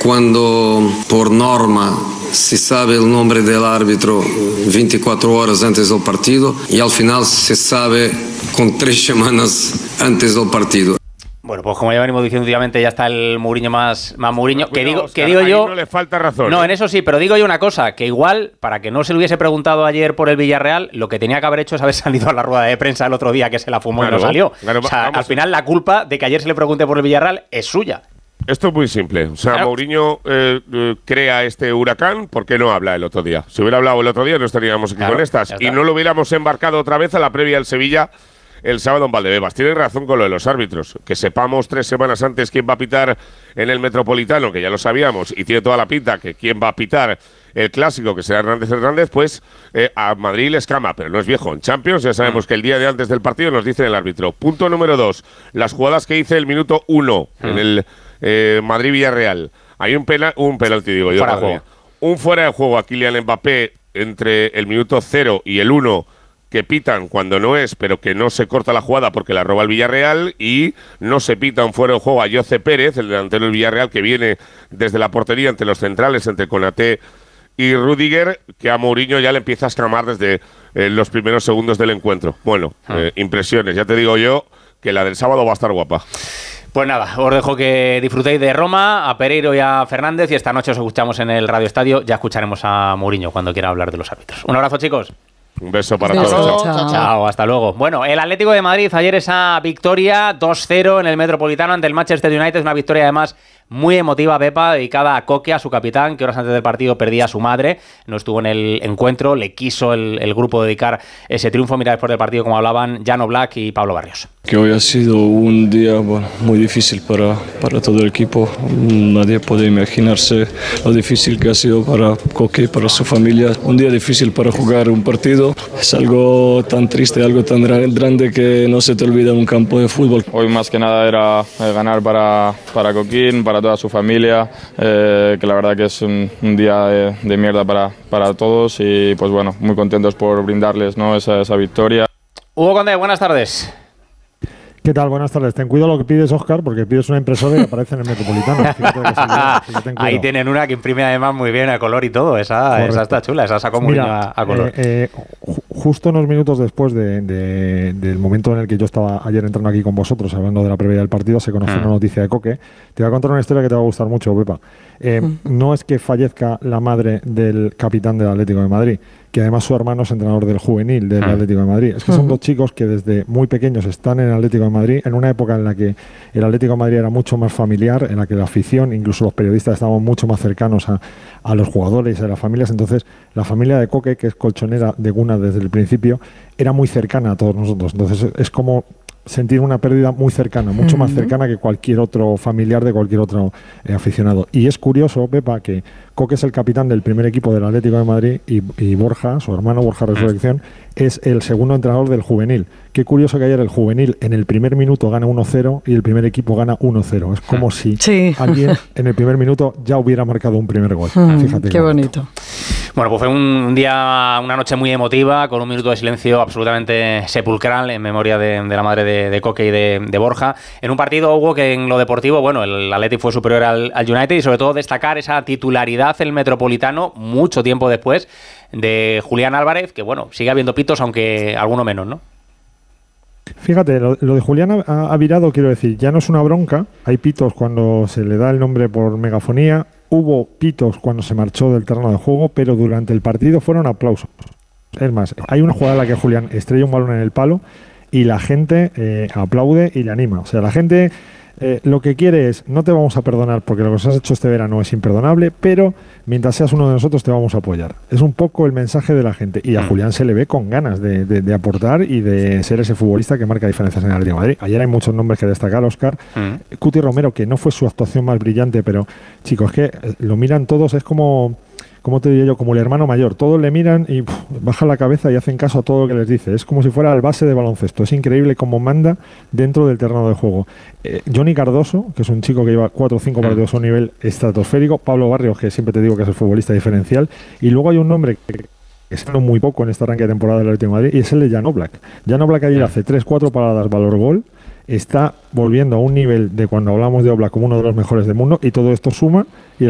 cuando por norma se sabe el nombre del árbitro 24 horas antes del partido y al final se sabe con 3 semanas antes del partido. Bueno, pues como ya venimos diciendo últimamente, ya está el Mourinho más Mourinho. Cuidado, Que digo yo... no le falta razón. No, en eso sí, pero digo yo una cosa, que igual, para que no se le hubiese preguntado ayer por el Villarreal, lo que tenía que haber hecho es haber salido a la rueda de prensa el otro día que se la fumó y no salió. Claro, o sea, al final la culpa de que ayer se le pregunte por el Villarreal es suya. Esto es muy simple. O sea, claro. Mourinho crea este huracán, ¿por qué no habla el otro día? Si hubiera hablado el otro día no estaríamos aquí con estas. Y no lo hubiéramos embarcado otra vez a la previa del Sevilla el sábado en Valdebebas. Tiene razón con lo de los árbitros. Que sepamos 3 semanas antes quién va a pitar en el Metropolitano, que ya lo sabíamos, y tiene toda la pinta que quién va a pitar el clásico, que será Hernández, pues a Madrid le escama, pero no es viejo. En Champions ya sabemos que el día de antes del partido nos dice el árbitro. Punto número 2. Las jugadas que hice el minuto 1 en el Madrid-Villarreal. Hay un penalti, digo yo. Un fuera de juego a Kylian Mbappé entre el minuto 0 y el 1 que pitan cuando no es, pero que no se corta la jugada porque la roba el Villarreal, y no se pita un fuera de juego a Jose Pérez, el delantero del Villarreal, que viene desde la portería entre los centrales, entre Konaté y Rüdiger, que a Mourinho ya le empieza a escamar desde los primeros segundos del encuentro. Bueno, impresiones. Ya te digo yo que la del sábado va a estar guapa. Pues nada, os dejo que disfrutéis de Roma, a Pereiro y a Fernández, y esta noche os escuchamos en el Radio Estadio. Ya escucharemos a Mourinho cuando quiera hablar de los árbitros. Un abrazo, chicos. Un beso para todos. Chao, hasta luego. Bueno, el Atlético de Madrid, ayer esa victoria 2-0 en el Metropolitano ante el Manchester United, una victoria además muy emotiva, Pepa, dedicada a Coque, a su capitán, que horas antes del partido perdía a su madre, no estuvo en el encuentro, le quiso el grupo dedicar ese triunfo. Mira, después del partido, como hablaban Jan Oblak y Pablo Barrios. Que hoy ha sido un día muy difícil para todo el equipo. Nadie puede imaginarse lo difícil que ha sido para Coque, para su familia. Un día difícil para jugar un partido. Es algo tan triste, algo tan grande que no se te olvida en un campo de fútbol. Hoy más que nada era ganar para Coquín, para toda su familia, que la verdad que es un día de mierda para todos, y pues bueno, muy contentos por brindarles, ¿no?, esa victoria. Hugo Conde, buenas tardes. ¿Qué tal? Buenas tardes. Ten cuidado lo que pides, Óscar, porque pides una impresora y aparece en el Metropolitano. Ahí tienen una que imprime además muy bien a color y todo. Esa está chula, esa sacó muy bien a color. Justo unos minutos después del momento en el que yo estaba ayer entrando aquí con vosotros, hablando de la previa del partido, se conoció una noticia de Coque. Te voy a contar una historia que te va a gustar mucho, Pepa. No es que fallezca la madre del capitán del Atlético de Madrid, que además su hermano es entrenador del juvenil del Atlético de Madrid. Es que son dos chicos que desde muy pequeños están en el Atlético de Madrid, en una época en la que el Atlético de Madrid era mucho más familiar, en la que la afición, incluso los periodistas, estaban mucho más cercanos a los jugadores y a las familias. Entonces, la familia de Coque, que es colchonera de Guna desde el principio, era muy cercana a todos nosotros. Entonces, es como sentir una pérdida muy cercana, mucho más cercana que cualquier otro familiar de cualquier otro aficionado. Y es curioso, Pepa, que Coque es el capitán del primer equipo del Atlético de Madrid y Borja, su hermano Borja Resurrección, es el segundo entrenador del juvenil. Qué curioso que ayer el juvenil en el primer minuto gana 1-0 y el primer equipo gana 1-0. Es como si alguien en el primer minuto ya hubiera marcado un primer gol. Fíjate. Qué bonito. Bueno, pues fue un día, una noche muy emotiva, con un minuto de silencio absolutamente sepulcral en memoria de la madre de Coque y de Borja. En un partido, Hugo, que en lo deportivo, bueno, el Athletic fue superior al United, y sobre todo destacar esa titularidad en el Metropolitano mucho tiempo después de Julián Álvarez, que bueno, sigue habiendo pitos, aunque alguno menos, ¿no? Fíjate, lo de Julián ha virado, quiero decir, ya no es una bronca. Hay pitos cuando se le da el nombre por megafonía. Hubo pitos cuando se marchó del terreno de juego, pero durante el partido fueron aplausos. Es más, hay una jugada en la que Julián estrella un balón en el palo y la gente aplaude y le anima. O sea, la gente lo que quiere es, no te vamos a perdonar porque lo que has hecho este verano es imperdonable, pero mientras seas uno de nosotros te vamos a apoyar. Es un poco el mensaje de la gente, y a Julián se le ve con ganas de aportar y de ser ese futbolista que marca diferencias en el Atlético de Madrid. Ayer hay muchos nombres que destacar, Óscar. Cuti Romero, que no fue su actuación más brillante, pero chicos, es que lo miran todos, es como... ¿Cómo te diría yo? Como el hermano mayor. Todos le miran y bajan la cabeza y hacen caso a todo lo que les dice. Es como si fuera el base de baloncesto. Es increíble cómo manda dentro del terreno de juego. Johnny Cardoso, que es un chico que lleva 4 o 5 partidos a un nivel estratosférico. Pablo Barrios, que siempre te digo que es el futbolista diferencial. Y luego hay un nombre que está muy poco en este arranque de temporada del Atlético de Madrid, y es el de Jan Oblak. Jan Oblak ayer hace 3-4 paradas valor gol. Está volviendo a un nivel de cuando hablamos de Oblak como uno de los mejores del mundo, y todo esto suma y